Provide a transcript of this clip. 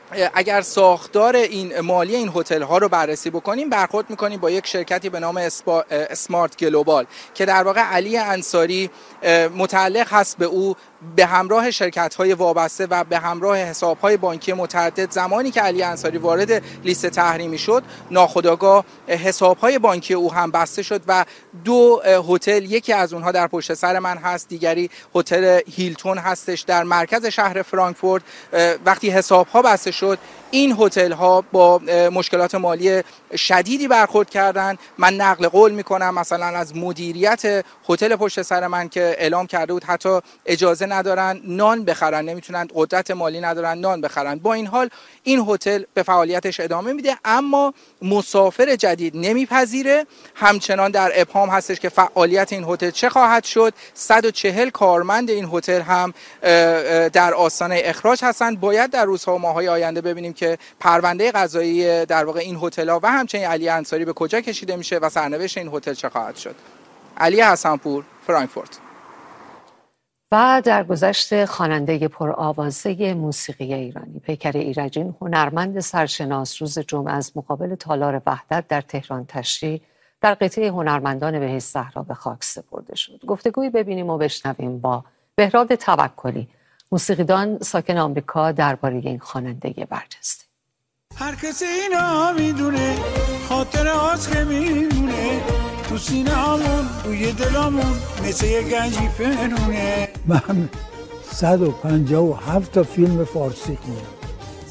اگر ساختار این مالی این هتل ها رو بررسی بکنیم، برخورد میکنیم با یک شرکتی به نام اسمارت گلوبال که در واقع علی انصاری متعلق هست به او، به همراه شرکت های وابسته و به همراه حساب های بانکی متعدد. زمانی که علی انصاری وارد لیست تحریمی شد، ناخودآگاه حساب های بانکی او هم بسته شد و 2 هتل، یکی از اونها در پشت سر من هست، دیگری هتل هیلتون هستش در مرکز شهر فرانکفورت. وقتی حساب ها بسته شد، این هتل ها با مشکلات مالی شدیدی برخورد کردند. من نقل قول میکنم مثلا از مدیریت هتل پشت سر من که اعلام کرده بود حتی اجازه ندارن نان بخرن، نمیتونن، قدرت مالی ندارن نان بخرن. با این حال این هتل به فعالیتش ادامه میده، اما مسافر جدید نمیپذیره. همچنان در ابهام هستش که فعالیت این هتل چه خواهد شد. 140 کارمند این هتل هم در آستانه اخراج هستند. باید در روزها و ماه‌های آینده ببینیم که پرونده قضایی در واقع این هتل‌ها و همچنین علی انصاری به کجا کشیده میشه و سرنوشت این هتل چه خواهد شد. علی حسن‌پور، فرانکفورت. و در گذشت خواننده پرآوازه موسیقی ایرانی پیکر ایرجین، هنرمند سرشناس، روز جمعه از مقابل تالار وحدت در تهران تشریح در قطعه هنرمندان بهشت صحرا به خاک سپرده شد. گفتگویی ببینیم و بشنویم با بهراد توکلی، موسیقیدان ساکن آمریکا، درباره این خواننده برجسته. هر کسی اینا میدونه خاطر هاست که میمونه تو سینه همون روی دلامون مثل یه گنجی پنونه. من 157 تا فیلم فارسی خوندم.